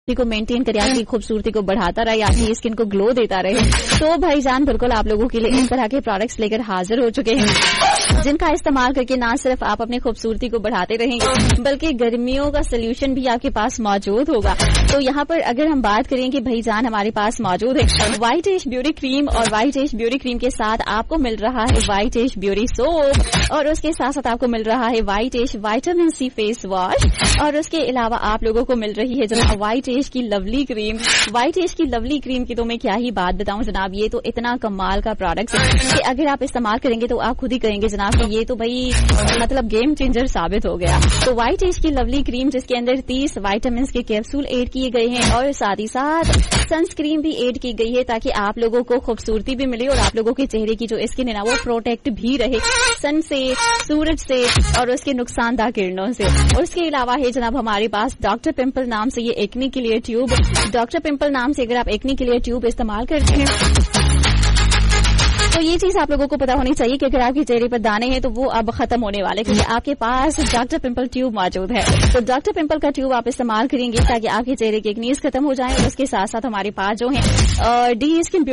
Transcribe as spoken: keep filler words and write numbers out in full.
को मेंटेन करे, आपकी खूबसूरती को बढ़ाता रहे, आपकी स्किन को ग्लो देता रहे, तो भाईजान बिल्कुल आप लोगों के लिए इस तरह के प्रोडक्ट्स लेकर हाजिर हो चुके हैं, जिनका इस्तेमाल करके ना सिर्फ आप अपनी खूबसूरती को बढ़ाते रहेंगे बल्कि गर्मियों का सोल्यूशन भी आपके पास मौजूद होगा। तो यहाँ पर अगर हम बात करें कि भाईजान हमारे पास मौजूद है व्हाइट एज ब्यूटी क्रीम, और व्हाइट एज ब्यूटी क्रीम के साथ आपको मिल रहा है व्हाइट एज ब्यूटी सोप, और उसके साथ साथ आपको मिल रहा है white as vitamin C face wash, और उसके अलावा आप लोगों को मिल रही है जनाब व्हाइट एज की लवली क्रीम। व्हाइट एज की लवली क्रीम की तो मैं क्या ही बात बताऊं जनाब, ये तो इतना कमाल का प्रोडक्ट है कि अगर आप इस्तेमाल करेंगे तो आप खुद ही कहेंगे जनाब कि ये तो भाई मतलब गेम चेंजर साबित हो गया। तो व्हाइट एज की लवली क्रीम जिसके अंदर तीस विटामिन के कैप्सूल ऐड किए गए हैं, और साथ ही साथ सनस्क्रीन भी ऐड की गई है, ताकि आप लोगों को खूबसूरती भी मिले और आप लोगों के चेहरे की जो स्किन है ना वो प्रोटेक्ट भी रहे सन से, सूरज से और उसके नुकसानदा किरणों से। और उसके अलावा है जनाब हमारे पास डॉक्टर पिंपल नाम से ये एक्ने के लिए ट्यूब, डॉक्टर पिंपल नाम से अगर आप एक्ने के लिए ट्यूब इस्तेमाल करते हैं तो ये चीज आप लोगों को पता होनी चाहिए कि अगर आपके चेहरे पर दाने हैं तो वो अब खत्म होने वाले, क्योंकि आपके पास डॉक्टर पिंपल ट्यूब मौजूद है। तो डॉक्टर पिंपल का ट्यूब आप इस्तेमाल करेंगे ताकि आपके चेहरे के एक्नीज खत्म हो जाएं, और उसके साथ साथ हमारे पास जो है डी स्किन